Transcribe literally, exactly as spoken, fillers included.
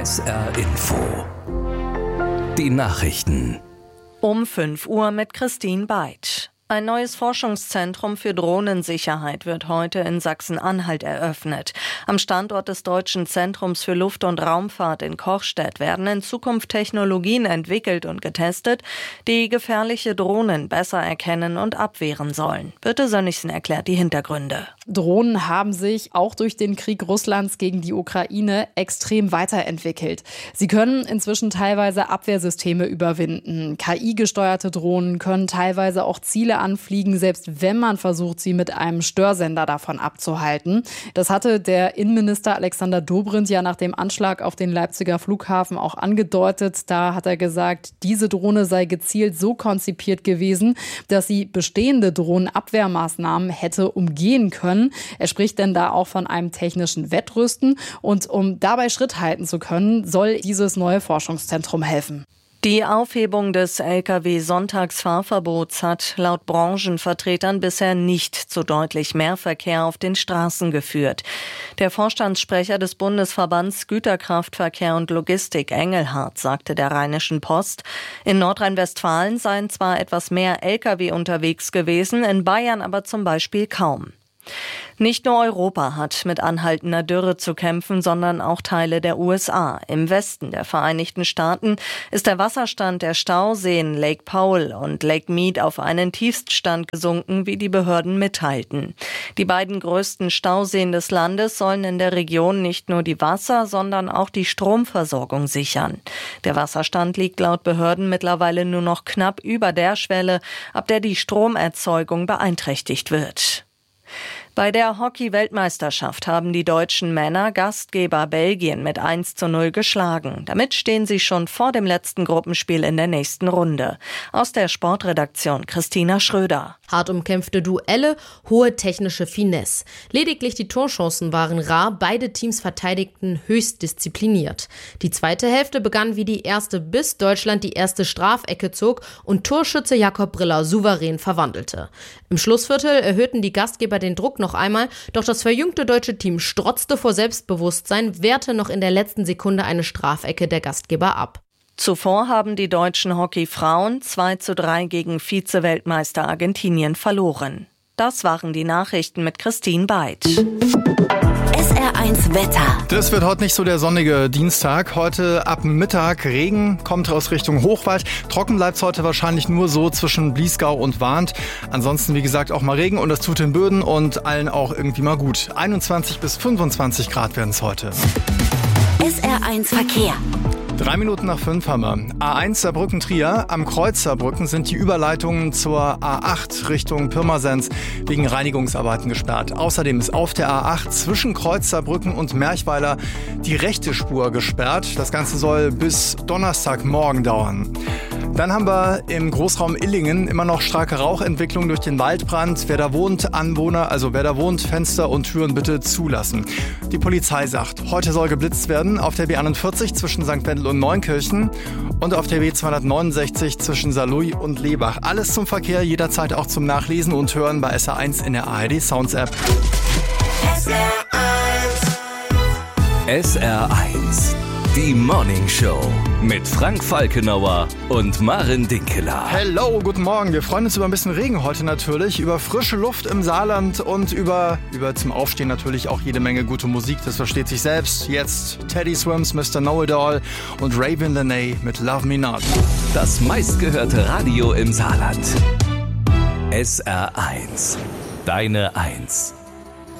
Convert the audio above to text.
S R Info. Die Nachrichten. Um fünf Uhr mit Christine Beitsch. Ein neues Forschungszentrum für Drohnensicherheit wird heute in Sachsen-Anhalt eröffnet. Am Standort des Deutschen Zentrums für Luft- und Raumfahrt in Kochstedt werden in Zukunft Technologien entwickelt und getestet, die gefährliche Drohnen besser erkennen und abwehren sollen. Birte Sönnigsen erklärt die Hintergründe. Drohnen haben sich auch durch den Krieg Russlands gegen die Ukraine extrem weiterentwickelt. Sie können inzwischen teilweise Abwehrsysteme überwinden. K I-gesteuerte Drohnen können teilweise auch Ziele anfliegen, selbst wenn man versucht, sie mit einem Störsender davon abzuhalten. Das hatte der Innenminister Alexander Dobrindt ja nach dem Anschlag auf den Leipziger Flughafen auch angedeutet. Da hat er gesagt, diese Drohne sei gezielt so konzipiert gewesen, dass sie bestehende Drohnenabwehrmaßnahmen hätte umgehen können. Er spricht denn da auch von einem technischen Wettrüsten. Und um dabei Schritt halten zu können, soll dieses neue Forschungszentrum helfen. Die Aufhebung des L K W-Sonntagsfahrverbots hat laut Branchenvertretern bisher nicht zu deutlich mehr Verkehr auf den Straßen geführt. Der Vorstandssprecher des Bundesverbands Güterkraftverkehr und Logistik Engelhardt sagte der Rheinischen Post, in Nordrhein-Westfalen seien zwar etwas mehr L K W unterwegs gewesen, in Bayern aber zum Beispiel kaum. Nicht nur Europa hat mit anhaltender Dürre zu kämpfen, sondern auch Teile der U S A. Im Westen der Vereinigten Staaten ist der Wasserstand der Stauseen Lake Powell und Lake Mead auf einen Tiefststand gesunken, wie die Behörden mitteilten. Die beiden größten Stauseen des Landes sollen in der Region nicht nur die Wasser-, sondern auch die Stromversorgung sichern. Der Wasserstand liegt laut Behörden mittlerweile nur noch knapp über der Schwelle, ab der die Stromerzeugung beeinträchtigt wird. Bei der Hockey-Weltmeisterschaft haben die deutschen Männer Gastgeber Belgien mit eins zu null geschlagen. Damit stehen sie schon vor dem letzten Gruppenspiel in der nächsten Runde. Aus der Sportredaktion Christina Schröder. Hart umkämpfte Duelle, hohe technische Finesse. Lediglich die Torchancen waren rar, beide Teams verteidigten höchst diszipliniert. Die zweite Hälfte begann wie die erste, bis Deutschland die erste Strafecke zog und Torschütze Jakob Briller souverän verwandelte. Im Schlussviertel erhöhten die Gastgeber den Druck noch einmal, doch das verjüngte deutsche Team strotzte vor Selbstbewusstsein, wehrte noch in der letzten Sekunde eine Strafecke der Gastgeber ab. Zuvor haben die deutschen Hockeyfrauen zwei zu drei gegen Vize-Weltmeister Argentinien verloren. Das waren die Nachrichten mit Christine Beitsch. S R eins Wetter. Das wird heute nicht so der sonnige Dienstag. Heute ab Mittag Regen, kommt aus Richtung Hochwald. Trocken bleibt es heute wahrscheinlich nur so zwischen Bliesgau und Warnt. Ansonsten, wie gesagt, auch mal Regen und das tut den Böden und allen auch irgendwie mal gut. einundzwanzig bis fünfundzwanzig Grad werden es heute. S R eins Verkehr. Drei Minuten nach fünf haben wir. A eins Saarbrücken-Trier. Am Kreuz Saarbrücken sind die Überleitungen zur A acht Richtung Pirmasens wegen Reinigungsarbeiten gesperrt. Außerdem ist auf der A acht zwischen Kreuz Saarbrücken und Merchweiler die rechte Spur gesperrt. Das Ganze soll bis Donnerstagmorgen dauern. Dann haben wir im Großraum Illingen immer noch starke Rauchentwicklung durch den Waldbrand. Wer da wohnt, Anwohner, also wer da wohnt, Fenster und Türen bitte zulassen. Die Polizei sagt, heute soll geblitzt werden auf der B einundvierzig zwischen Sankt Wendel und Neunkirchen und auf der B zweihundertneunundsechzig zwischen Saarlouis und Lebach. Alles zum Verkehr, jederzeit auch zum Nachlesen und Hören bei S R eins in der A R D Sounds App. S R eins. S R eins. Die Morning Show mit Frank Falkenauer und Maren Dinkeler. Hello, guten Morgen. Wir freuen uns über ein bisschen Regen heute natürlich, über frische Luft im Saarland und über, über zum Aufstehen natürlich auch jede Menge gute Musik. Das versteht sich selbst. Jetzt Teddy Swims, Mister Know-It-All und Raven Lenae mit Love Me Not. Das meistgehörte Radio im Saarland. S R eins. Deine Eins.